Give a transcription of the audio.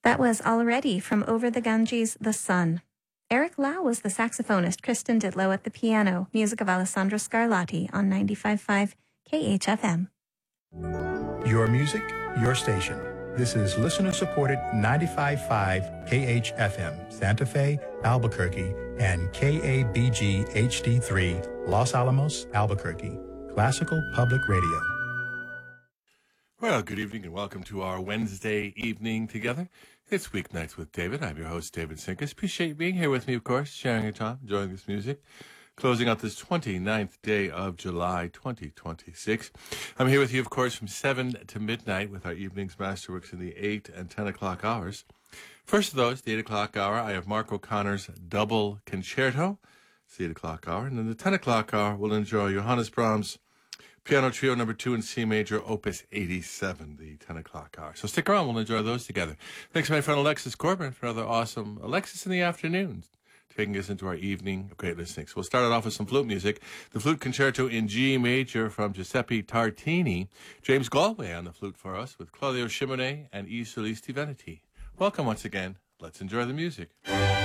That was Already from Over the Ganges, The Sun. Eric Lau was the saxophonist, Kristen Ditlow at the piano, music of Alessandro Scarlatti on 95.5 KHFM. Your music, your station. This is listener-supported 95.5 KHFM, Santa Fe, Albuquerque, and KABG HD3, Los Alamos, Albuquerque. Classical Public Radio. Well, good evening and welcome to our Wednesday evening together. It's Weeknights with David. I'm your host, David Sinkus. Appreciate you being here with me, of course, sharing your time, enjoying this music. Closing out this 29th day of July 2026. I'm here with you, of course, from 7 to midnight with our evenings masterworks in the 8 and 10 o'clock hours. First of those, the 8 o'clock hour, I have Mark O'Connor's Double Concerto. It's the 8 o'clock hour. And then the 10 o'clock hour, we'll enjoy Johannes Brahms' Piano Trio No. 2 in C Major, Opus 87, the 10 o'clock hour. So stick around. We'll enjoy those together. Thanks to my friend Alexis Corbin for another awesome Alexis in the afternoons, taking us into our evening of great listening. So we'll start it off with some flute music. The Flute Concerto in G Major from Giuseppe Tartini. James Galway on the flute for us with Claudio Shimone and I Solisti Veneti. Welcome once again. Let's enjoy the music.